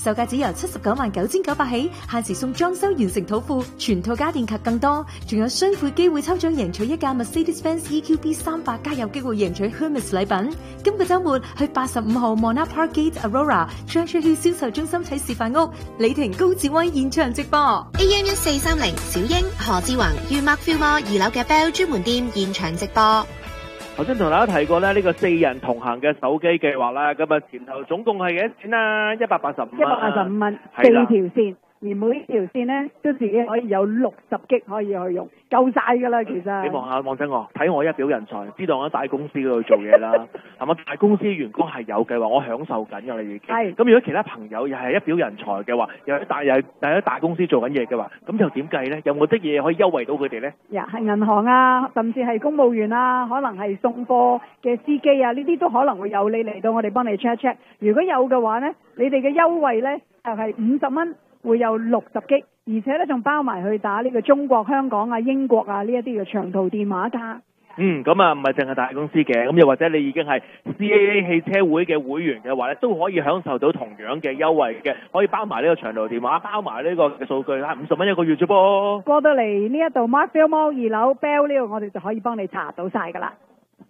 售價只由799900起，限時送裝修完成土庫，全套家電及更多，仲有雙倍機會抽獎贏取一架 Mercedes-Benz EQB 300加有機會贏取 Hermes 禮品。今個週末去85號 Monarch Park Gate Aurora Treasure Hill 銷售中心睇示範屋，李婷高志威現場直播。 AM 1430小英何志宏於 Mark Fillmore 2樓嘅 Bell 專門店現場直播。 頭先同大家提過咧，呢個4人同行嘅手機計劃啦，咁啊前頭總共係幾多錢啊？185 蚊，4條線。而每條線咧都自己可以有60 G 可以去用，夠晒㗎啦。其實你望下望真我，睇我一表人才，知道我喺大公司嗰度做嘢啦。係咪大公司員工係有計劃，我享受緊㗎啦已經。係。咁如果其他朋友又係一表人才嘅話，又喺大公司做緊嘢嘅話，咁又點計咧？有冇啲嘢可以優惠到佢哋咧？係銀行啊，甚至係公務員啊，可能係送貨嘅司機啊，呢啲都可能會有。你嚟到我哋幫你 check。如果有嘅話咧，你哋嘅優惠咧係50蚊。會有60 G， 而且咧仲包埋去打呢個中國香港啊、英國啊呢一啲嘅長途電話卡。咁啊唔係淨係大公司嘅，咁又或者你已經係 CAA 汽車會嘅會員嘅話咧，都可以享受到同樣嘅優惠嘅，可以包埋呢個長途電話，包埋呢個嘅數據啦，50蚊一個月啫噃。過到嚟呢一度 Mark Fillmore 2樓 Bell 呢度，我哋就可以幫你查到晒㗎啦。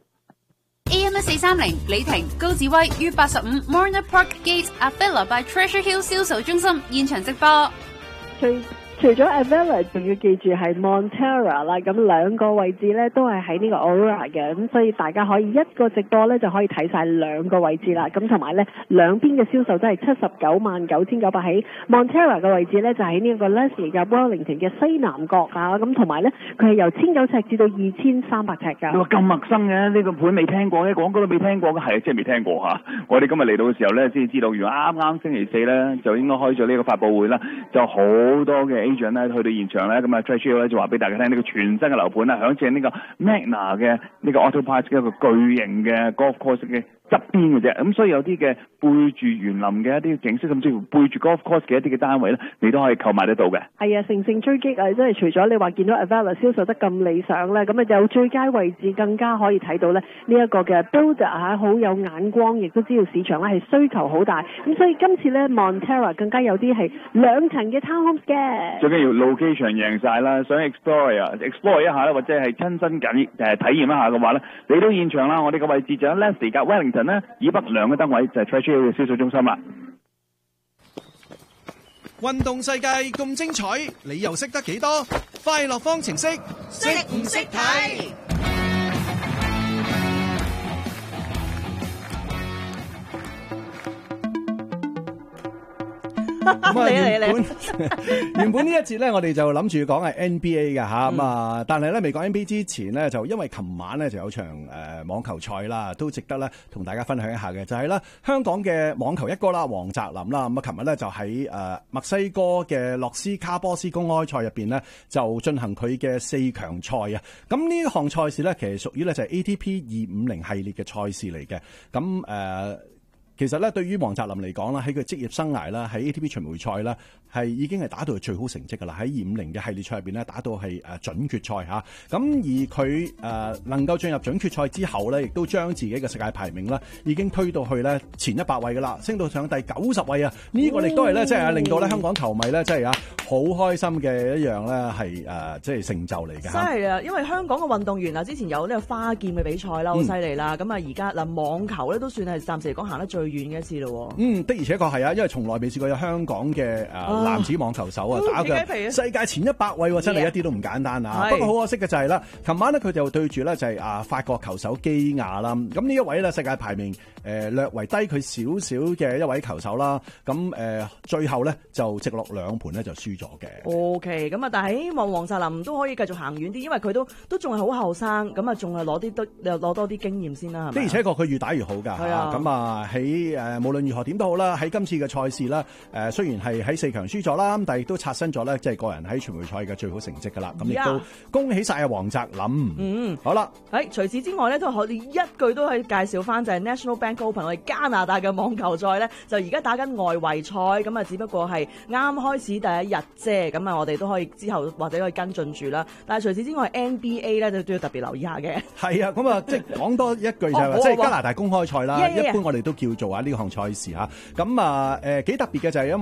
AM 1430李婷高志威於85 Monarch Park Gate Avella by Treasure Hill 銷售中心現場直播。 除咗 Avella， 仲要記住係 Montera 啦，咁兩個位置咧都係喺呢個 Aurora 嘅，咁所以大家可以一個直播咧就可以睇晒兩個位置啦。咁同埋咧兩邊嘅銷售都係799900起。Montera 嘅位置咧就喺呢個 Leslie 嘅 Wellington 嘅西南角啊，咁同埋咧佢係由1900尺至到2300尺㗎。 你話咁陌生嘅呢個盤未聽過嘅，廣告都未聽過嘅，係真係未聽過嚇。我哋今日嚟到嘅時候咧，先知道，如果啱星期4咧就應該開咗呢個發佈會啦，就好多嘅去到現場咧，咁啊 Treasure 咧就話俾大家聽，呢個全新嘅樓盤啦，響正呢個 Magna 嘅呢個 Auto Park 嘅一個巨型嘅 golf course 嘅側邊嘅啫，咁所以有啲嘅背住園林嘅一啲景色，甚至乎背住 golf course 嘅一啲嘅單位咧，你都可以購買得到嘅。係啊，乘勝追擊啊！即係除咗你話見到 Avella 銷售得咁理想咧，咁啊有最佳位置，更加可以睇到咧呢一個嘅 builder 嚇好有眼光，亦都知道市場咧係需求好大，咁所以今次咧 Montera 更加有啲係2層嘅 townhomes 嘅。最緊要 location 贏晒啦，想 explore 一下咧，或者係親身體驗一下嘅話咧，嚟到現場啦，我哋嘅位置就喺 Leslie 隔 Wellington 咧，以北兩個燈位就係 Treasure Hill 嘅銷售中心啦。 運動世界咁精彩，你又識得幾多？快樂方程式識唔識睇？ 原本呢一節咧，我哋就諗住講係 NBA 嘅吓，咁啊，但係咧未講 NBA 之前咧，就因為琴晚咧就有場網球賽啦，都值得咧同大家分享一下嘅，就係咧香港嘅網球一哥啦，黃澤林啦，咁啊，琴日咧就喺墨西哥嘅洛斯卡波斯公開賽入邊咧，就進行佢嘅4強賽啊。咁呢項賽事咧，其實屬於咧就係 ATP 250系列嘅賽事嚟嘅，咁其實咧，對於黃澤林嚟講啦，喺佢職業生涯啦，喺 ATP 巡迴賽啦，係已經係打到最好成績㗎啦。喺250嘅系列賽入邊咧，打到係準決賽嚇。咁而佢能夠進入準決賽之後咧，亦都將自己嘅世界排名咧已經推到去咧前100位㗎啦，升到上第90位啊！呢個亦都係咧，即係令到咧香港球迷咧，即係好開心嘅一樣咧，係即係成就嚟嘅。 真係啊！因為香港嘅運動員啊，之前有呢個花劍嘅比賽啦，好犀利啦。咁啊，而家嗱網球咧都算係暫時嚟講行得最遠嘅一次咯。 的而且確係啊，因為從來未試過有香港嘅男子網球手打嘅世界前100位，真係一啲都唔簡單啊！不過好可惜嘅就係啦，琴晚咧佢就對住咧就係法國球手基亞啦。咁呢一位咧世界排名略為低佢少少嘅一位球手啦。咁最後咧就直落2盤咧就輸咗嘅。OK， 咁啊，但係希望黃澤林都可以繼續行遠啲，因為佢都仲係好後生，咁啊仲係攞多啲經驗先啦，係咪？的而且確佢越打越好㗎。係啊，咁啊喺無論如何點都好啦，喺今次嘅賽事啦，雖然係喺4強輸咗啦，但係亦都刷新咗咧，即係個人喺巡迴賽嘅最好成績㗎啦。咁亦都恭喜晒啊黃澤林。好啦， 除此之外咧，都可以一句都可以介紹翻就係 National Bank Open， 我哋加拿大嘅網球賽咧，就而家打緊外圍賽，咁啊只不過係啱開始第一日啫，咁啊我哋都可以之後或者可以跟進住啦。但係除此之外 NBA 咧都要特別留意下嘅。係啊，咁啊即係講多一句就係即係加拿大公開賽啦，一般我哋都叫做呢項賽事嚇。咁幾特別嘅就係